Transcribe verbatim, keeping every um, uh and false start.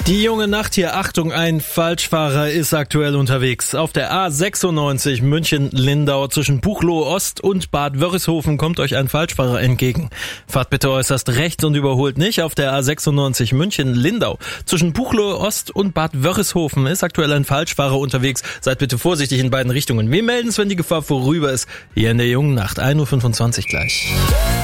Die junge Nacht hier, Achtung, ein Falschfahrer ist aktuell unterwegs. Auf der A sechsundneunzig München-Lindau zwischen Buchloe Ost und Bad Wörishofen kommt euch ein Falschfahrer entgegen. Fahrt bitte äußerst rechts und überholt nicht. Auf der A sechsundneunzig München-Lindau zwischen Buchloe Ost und Bad Wörishofen ist aktuell ein Falschfahrer unterwegs. Seid bitte vorsichtig in beiden Richtungen. Wir melden es, wenn die Gefahr vorüber ist. Hier in der jungen Nacht, ein Uhr fünfundzwanzig gleich.